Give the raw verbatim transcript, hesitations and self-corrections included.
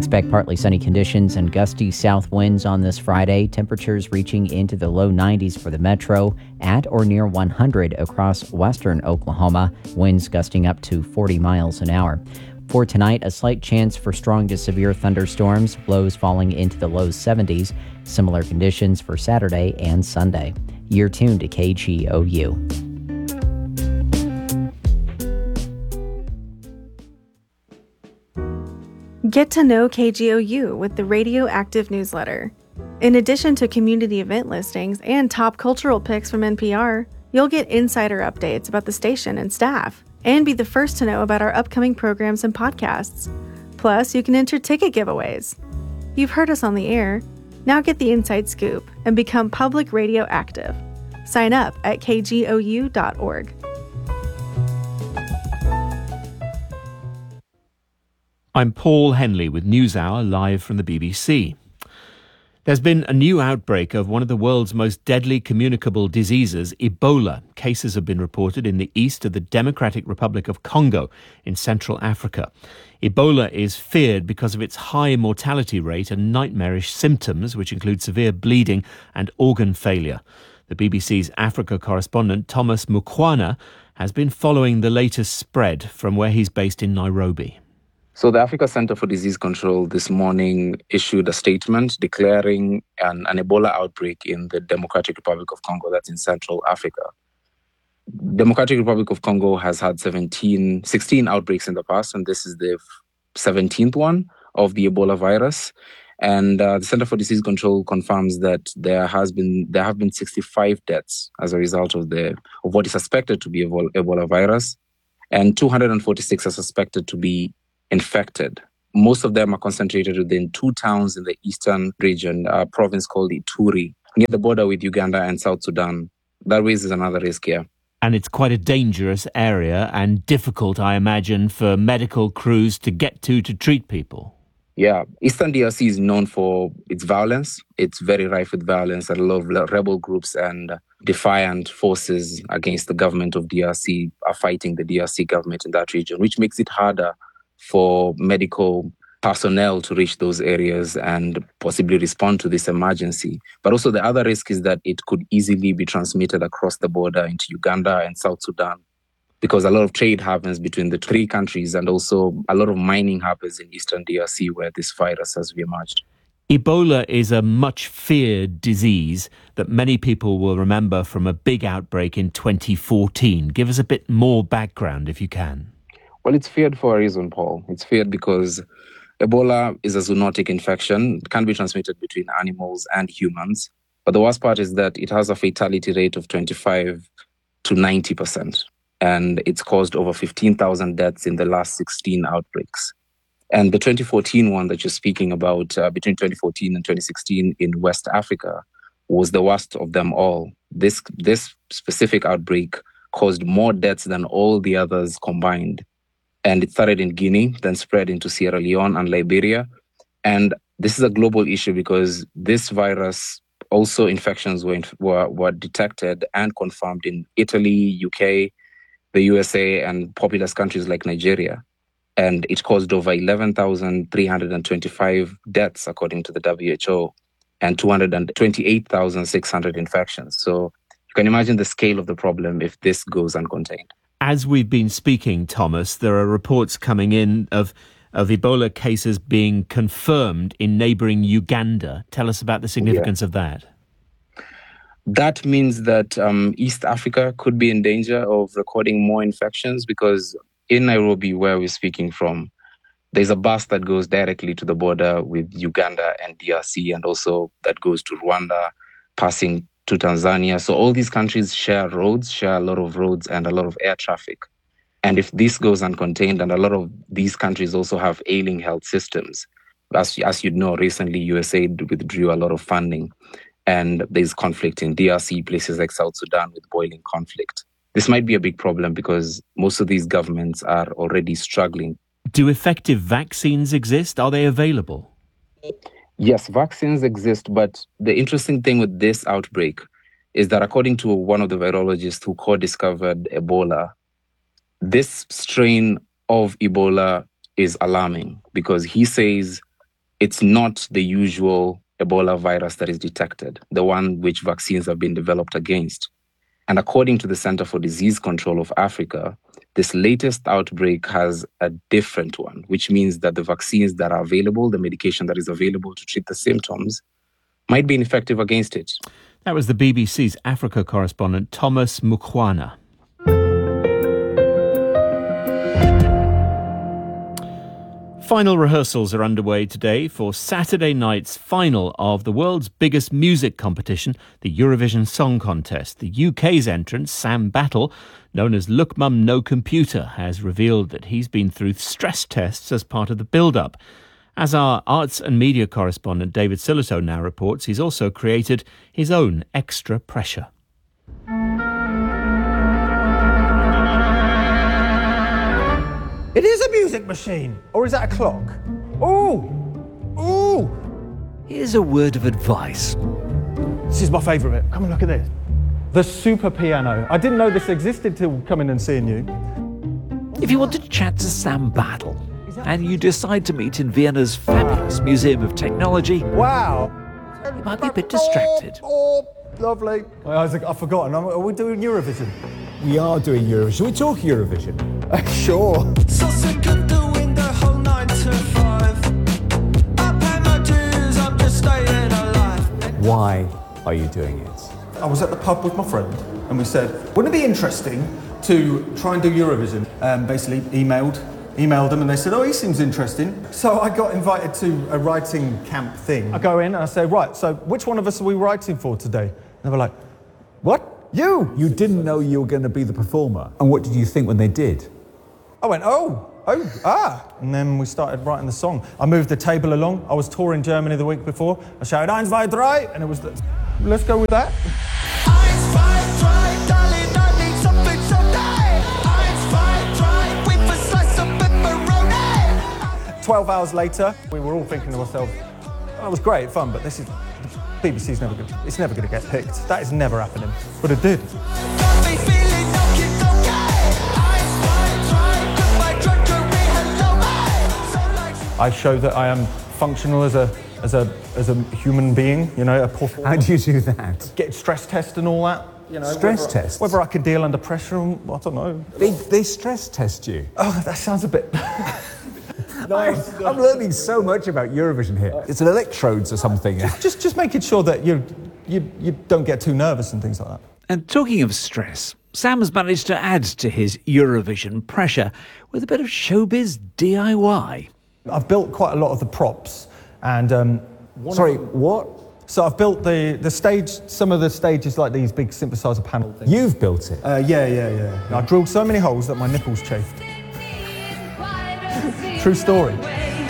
Expect partly sunny conditions and gusty south winds on this Friday, temperatures reaching into the low nineties for the metro, at or near one hundred across western Oklahoma, winds gusting up to forty miles an hour. For tonight, a slight chance for strong to severe thunderstorms, lows falling into the low seventies, similar conditions for Saturday and Sunday. You're tuned to K G O U. Get to know K G O U with the Radioactive newsletter. In addition to community event listings and top cultural picks from N P R, you'll get insider updates about the station and staff, and be the first to know about our upcoming programs and podcasts. Plus, you can enter ticket giveaways. You've heard us on the air. Now get the inside scoop and become public radioactive. Sign up at k g o u dot org. I'm Paul Henley with NewsHour, live from the B B C. There's been a new outbreak of one of the world's most deadly communicable diseases, Ebola. Cases have been reported in the east of the Democratic Republic of Congo in Central Africa. Ebola is feared because of its high mortality rate and nightmarish symptoms, which include severe bleeding and organ failure. The B B C's Africa correspondent Thomas Mukwana has been following the latest spread from where he's based in Nairobi. So the Africa Center for Disease Control this morning issued a statement declaring an, an Ebola outbreak in the Democratic Republic of Congo, that's in Central Africa. Democratic Republic of Congo has had seventeen, sixteen outbreaks in the past, and this is the seventeenth one of the Ebola virus. And uh, the Center for Disease Control confirms that there has been there have been sixty-five deaths as a result of the of what is suspected to be Ebola, Ebola virus, and two hundred forty-six are suspected to be infected. Most of them are concentrated within two towns in the eastern region, a province called Ituri, near the border with Uganda and South Sudan. That raises another risk here. And it's quite a dangerous area and difficult, I imagine, for medical crews to get to to treat people. Yeah, Eastern D R C is known for its violence. It's very rife with violence, and a lot of rebel groups and defiant forces against the government of D R C are fighting the D R C government in that region, which makes it harder for medical personnel to reach those areas and possibly respond to this emergency. But also the other risk is that it could easily be transmitted across the border into Uganda and South Sudan, because a lot of trade happens between the three countries, and also a lot of mining happens in Eastern D R C where this virus has emerged. Ebola is a much feared disease that many people will remember from a big outbreak in twenty fourteen. Give us a bit more background if you can. Well, it's feared for a reason, Paul. It's feared because Ebola is a zoonotic infection. It can be transmitted between animals and humans. But the worst part is that it has a fatality rate of twenty-five to ninety percent. And it's caused over fifteen thousand deaths in the last sixteen outbreaks. And the twenty fourteen one that you're speaking about, uh, between twenty fourteen and twenty sixteen in West Africa, was the worst of them all. This, this specific outbreak caused more deaths than all the others combined. And it started in Guinea, then spread into Sierra Leone and Liberia. And this is a global issue because this virus, also infections were, were, were detected and confirmed in Italy, U K, the U S A, and populous countries like Nigeria. And it caused over eleven thousand three hundred twenty-five deaths, according to the W H O, and two hundred twenty-eight thousand six hundred infections. So you can imagine the scale of the problem if this goes uncontained. As we've been speaking, Thomas, there are reports coming in of, of Ebola cases being confirmed in neighbouring Uganda. Tell us about the significance yeah. of that. That means that um, East Africa could be in danger of recording more infections, because in Nairobi, where we're speaking from, there's a bus that goes directly to the border with Uganda and D R C, and also that goes to Rwanda, passing to Tanzania. So all these countries share roads, share a lot of roads and a lot of air traffic. And if this goes uncontained, and a lot of these countries also have ailing health systems, as, as you know, recently U S A I D withdrew a lot of funding, and there's conflict in D R C, places like South Sudan with boiling conflict. This might be a big problem because most of these governments are already struggling. Do effective vaccines exist? Are they available? Yes, vaccines exist, but the interesting thing with this outbreak is that according to one of the virologists who co-discovered Ebola, this strain of Ebola is alarming because he says it's not the usual Ebola virus that is detected, the one which vaccines have been developed against. And according to the Center for Disease Control of Africa, this latest outbreak has a different one, which means that the vaccines that are available, the medication that is available to treat the symptoms, might be ineffective against it. That was the B B C's Africa correspondent Thomas Mukwana. Final rehearsals are underway today for Saturday night's final of the world's biggest music competition, the Eurovision Song Contest. The U K's entrant, Sam Battle, known as Look Mum No Computer, has revealed that he's been through stress tests as part of the build-up. As our arts and media correspondent David Silito now reports, he's also created his own extra pressure. It is a music machine, or is that a clock? Ooh, ooh. Here's a word of advice. This is my favourite bit. Come and look at this. The super piano. I didn't know this existed till coming and seeing you. If you want to chat to Sam Battle, and you decide to meet in Vienna's fabulous Museum of Technology, wow, you might be a bit distracted. Oh, oh, lovely. Isaac, I've forgotten. Are we doing Eurovision? We are doing Eurovision. Should we talk Eurovision? Sure. So sick of doing the whole nine to five. I pay my dues, I'm just staying alive. Why are you doing it? I was at the pub with my friend and we said, wouldn't it be interesting to try and do Eurovision? Um, basically emailed, emailed them and they said, oh, he seems interesting. So I got invited to a writing camp thing. I go in and I say, right, so which one of us are we writing for today? And they were like, what? You? You didn't know you were going to be the performer. And what did you think when they did? I went, oh, oh, ah. And then we started writing the song. I moved the table along. I was touring Germany the week before. I shouted, eins, zwei, drei, and it was, the, let's go with that. Eins, zwei, drei, darling, I need something someday. Eins, zwei, drei, with a slice of pepperoni. Twelve hours later, we were all thinking to ourselves, oh, it was great fun, but this is, B B C's never good. It's never going to get picked. That is never happening. But it did. I show that I am functional as a as a as a human being. You know, a performer. How do you do that? Get stress test and all that. You know, stress whether, tests. Whether I can deal under pressure, and, I don't know. They they stress test you. Oh, that sounds a bit. Nice. I'm learning so much about Eurovision here. It's an electrodes or something. Just just making sure that you you you don't get too nervous and things like that. And talking of stress, Sam has managed to add to his Eurovision pressure with a bit of showbiz D I Y. I've built quite a lot of the props, and um, sorry, what? So I've built the the stage. Some of the stages like these big synthesizer panel things. You've built it? Uh, yeah, yeah, yeah. I drilled so many holes that my nipples chafed. True story.